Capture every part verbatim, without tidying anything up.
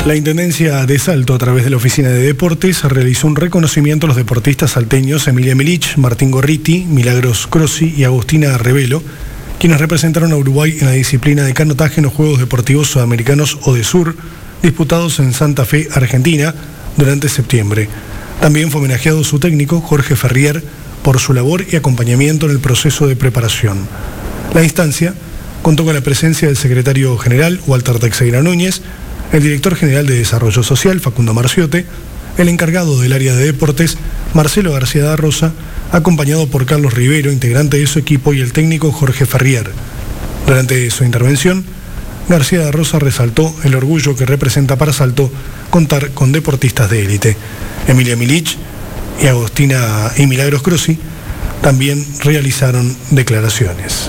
La Intendencia de Salto, a través de la Oficina de Deportes, realizó un reconocimiento a los deportistas salteños Emilia Milich, Martín Gorriti, Milagros Crossi y Agustina Revelo, quienes representaron a Uruguay en la disciplina de canotaje en los Juegos Deportivos Sudamericanos ODESUR, disputados en Santa Fe, Argentina, durante septiembre. También fue homenajeado su técnico, Jorge Ferrier, por su labor y acompañamiento en el proceso de preparación. La instancia contó con la presencia del secretario general, Walter Teixeira Núñez, el director general de Desarrollo Social, Facundo Marciote, el encargado del área de deportes, Marcelo García da Rosa, acompañado por Carlos Rivero, integrante de su equipo, y el técnico Jorge Ferrier. Durante su intervención, García da Rosa resaltó el orgullo que representa para Salto contar con deportistas de élite. Emilia Milich y Agustina y Milagros Crossi también realizaron declaraciones.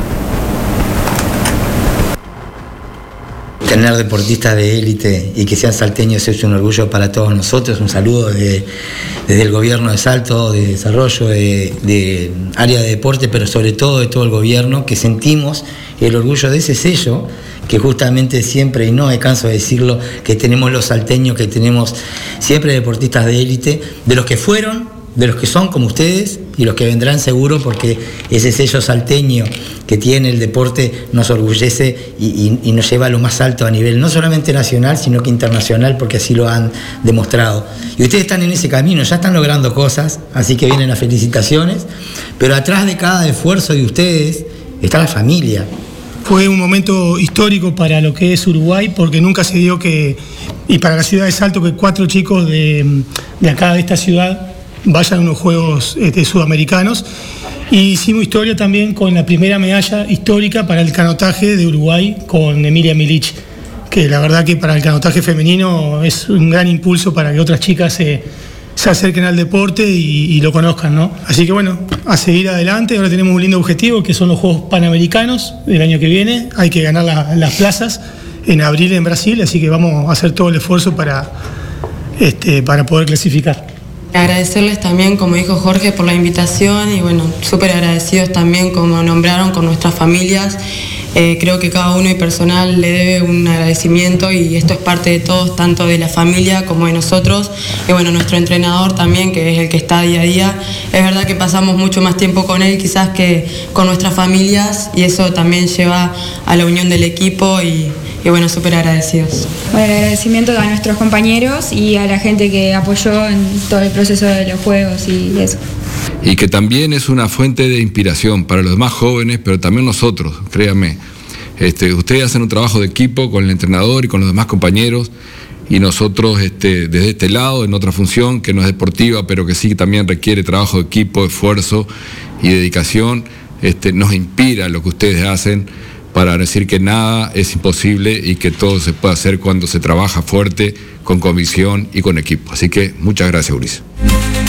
Tener deportistas de élite y que sean salteños es un orgullo para todos nosotros. Un saludo de, desde el gobierno de Salto, de desarrollo, de, de área de deporte, pero sobre todo de todo el gobierno, que sentimos el orgullo de ese sello que justamente siempre, y no me canso de decirlo, que tenemos los salteños, que tenemos siempre deportistas de élite, de los que fueron, de los que son como ustedes y los que vendrán seguro, porque ese sello salteño que tiene el deporte nos orgullece y, y, y nos lleva a lo más alto a nivel no solamente nacional, sino que internacional, porque así lo han demostrado. Y ustedes están en ese camino, ya están logrando cosas, así que vienen las felicitaciones, pero atrás de cada esfuerzo de ustedes está la familia. Fue un momento histórico para lo que es Uruguay, porque nunca se dio que, y para la ciudad de Salto, que cuatro chicos de, de acá, de esta ciudad, vayan a unos Juegos este, Sudamericanos. Y hicimos historia también con la primera medalla histórica para el canotaje de Uruguay con Emilia Milich, que la verdad que para el canotaje femenino es un gran impulso para que otras chicas se, se acerquen al deporte y, y lo conozcan, ¿no? Así que bueno, a seguir adelante. Ahora tenemos un lindo objetivo, que son los Juegos Panamericanos del año que viene. Hay que ganar la, las plazas en abril en Brasil, así que vamos a hacer todo el esfuerzo para, este, para poder clasificar. Agradecerles también, como dijo Jorge, por la invitación y bueno, súper agradecidos también como nombraron con nuestras familias. Eh, creo que cada uno y personal le debe un agradecimiento y esto es parte de todos, tanto de la familia como de nosotros. Y bueno, nuestro entrenador también, que es el que está día a día. Es verdad que pasamos mucho más tiempo con él quizás que con nuestras familias y eso también lleva a la unión del equipo y Y bueno, súper agradecidos. Bueno, agradecimiento a nuestros compañeros y a la gente que apoyó en todo el proceso de los juegos y eso. Y que también es una fuente de inspiración para los más jóvenes, pero también nosotros, créanme. Este, ustedes hacen un trabajo de equipo con el entrenador y con los demás compañeros, y nosotros este, desde este lado, en otra función que no es deportiva, pero que sí también requiere trabajo de equipo, esfuerzo y dedicación, este, nos inspira lo que ustedes hacen, para decir que nada es imposible y que todo se puede hacer cuando se trabaja fuerte, con convicción y con equipo. Así que muchas gracias, Ulises.